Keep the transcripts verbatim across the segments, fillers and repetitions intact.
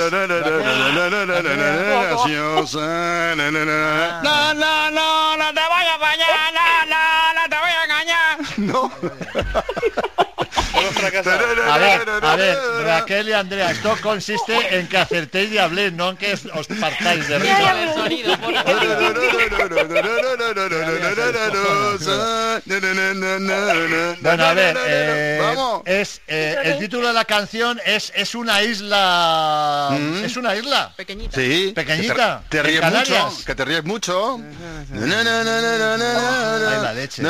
Graciosa. No, no, no, no te voy a fallar, no, no, no te voy a engañar. No. A ver, a ver, Raquel y Andrea, esto consiste en que acertéis y habléis, no en que os partáis de risa. Bueno, a ver, eh, es eh, el título de la canción es es una isla, ¿Mm? es una isla pequeñita, sí, pequeñita, te, te ríes mucho, que te ríes mucho. Ay, la leche.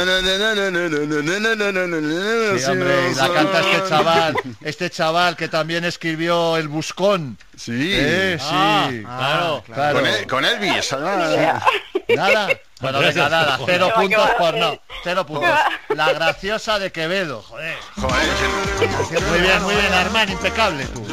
Sí, hombre, y la canta este chaval, este chaval que también escribió El Buscón. Sí, eh, sí, ah, claro, claro. Con, el, con Elvis. Nada. Bueno, venga, nada, cero puntos por no, cero puntos. La graciosa de Quevedo, joder. Joder. Muy bien, muy bien, Armán, impecable tú.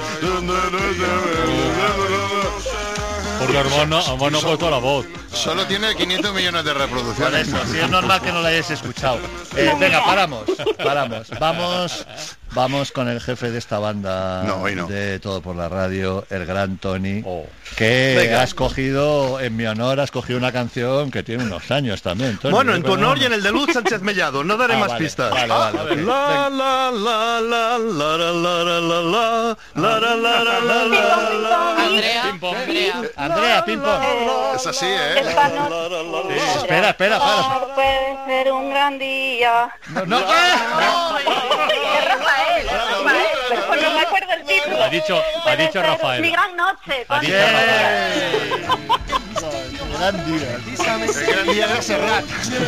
Porque hermano, hermano ha puesto la voz. Solo tiene quinientos millones de Por reproducciones. eso, sí, es normal que no lo hayáis escuchado. Eh, venga, paramos, paramos. Vamos, vamos con el jefe de esta banda no, hoy no. de Todo por la Radio, el gran Tony, oh. que venga. ha escogido, en mi honor, ha escogido una canción que tiene unos años también, Tony. Bueno, en tu honor y en el de Luz Sánchez Mellado. No daré Ah, más vale, pistas. Vale, vale, okay. La la la la la la la la la la la la la la la la. Andrea, Ping-pong. Andrea. Andrea, ping-pong. Es así, ¿eh? Esta noche Sí, espera, espera, espera. puede ser un gran día. No, no, Es Rafael, es Rafael, pero no me acuerdo el título. Ha dicho, ha Puede dicho ser Rafael. Mi gran noche. Ha dicho Bien. Gran día. El gran día de Serrat.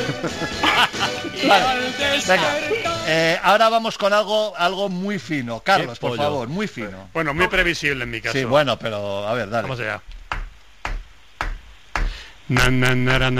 Vale, venga. Eh, ahora vamos con algo, algo muy fino. Carlos, Qué por pollo. favor, muy fino. Bueno, muy previsible en mi caso. Sí, bueno, pero a ver, dale. Vamos allá. Na, na, na, na,